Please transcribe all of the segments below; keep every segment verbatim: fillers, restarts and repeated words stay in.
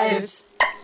Welt.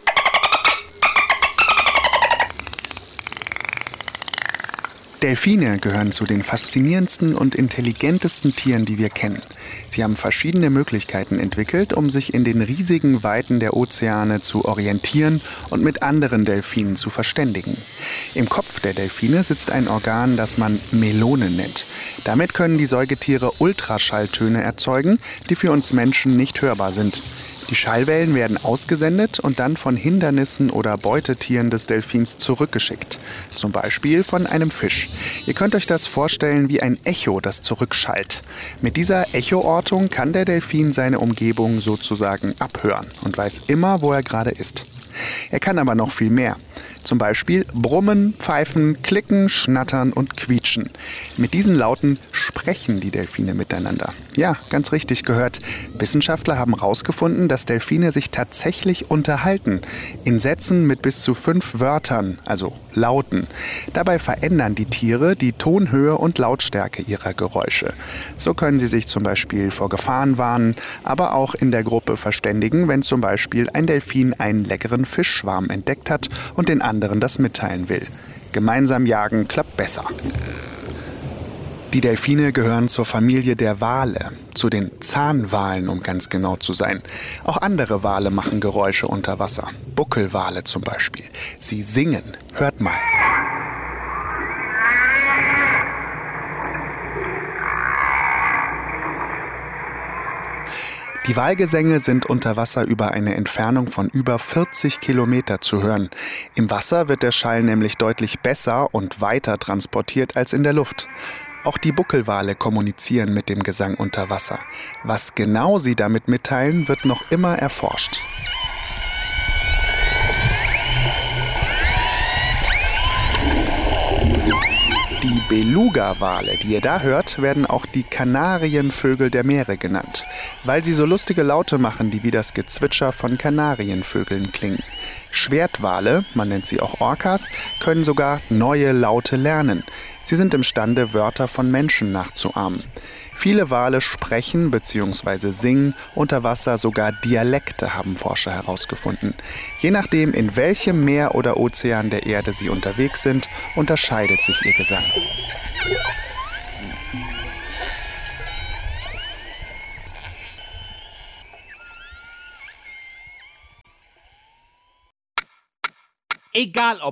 Delfine gehören zu den faszinierendsten und intelligentesten Tieren, die wir kennen. Sie haben verschiedene Möglichkeiten entwickelt, um sich in den riesigen Weiten der Ozeane zu orientieren und mit anderen Delfinen zu verständigen. Im Kopf der Delfine sitzt ein Organ, das man Melone nennt. Damit können die Säugetiere Ultraschalltöne erzeugen, die für uns Menschen nicht hörbar sind. Die Schallwellen werden ausgesendet und dann von Hindernissen oder Beutetieren des Delfins zurückgeschickt. Zum Beispiel von einem Fisch. Ihr könnt euch das vorstellen wie ein Echo, das zurückschallt. Mit dieser Echoortung kann der Delfin seine Umgebung sozusagen abhören und weiß immer, wo er gerade ist. Er kann aber noch viel mehr. Zum Beispiel brummen, pfeifen, klicken, schnattern und quietschen. Mit diesen Lauten sprechen die Delfine miteinander. Ja, ganz richtig gehört. Wissenschaftler haben herausgefunden, dass Delfine sich tatsächlich unterhalten. In Sätzen mit bis zu fünf Wörtern, also Lauten. Dabei verändern die Tiere die Tonhöhe und Lautstärke ihrer Geräusche. So können sie sich zum Beispiel vor Gefahren warnen, aber auch in der Gruppe verständigen, wenn zum Beispiel ein Delfin einen leckeren Fischschwarm entdeckt hat und den anderen das mitteilen will. Gemeinsam jagen klappt besser. Die Delfine gehören zur Familie der Wale, zu den Zahnwalen, um ganz genau zu sein. Auch andere Wale machen Geräusche unter Wasser. Buckelwale zum Beispiel. Sie singen. Hört mal. Die Walgesänge sind unter Wasser über eine Entfernung von über vierzig Kilometer zu hören. Im Wasser wird der Schall nämlich deutlich besser und weiter transportiert als in der Luft. Auch die Buckelwale kommunizieren mit dem Gesang unter Wasser. Was genau sie damit mitteilen, wird noch immer erforscht. Die Beluga-Wale, die ihr da hört, werden auch die Kanarienvögel der Meere genannt, weil sie so lustige Laute machen, die wie das Gezwitscher von Kanarienvögeln klingen. Schwertwale, man nennt sie auch Orcas, können sogar neue Laute lernen. Sie sind imstande, Wörter von Menschen nachzuahmen. Viele Wale sprechen bzw. singen unter Wasser sogar Dialekte, haben Forscher herausgefunden. Je nachdem, in welchem Meer oder Ozean der Erde sie unterwegs sind, unterscheidet sich ihr Gesang. Egal ob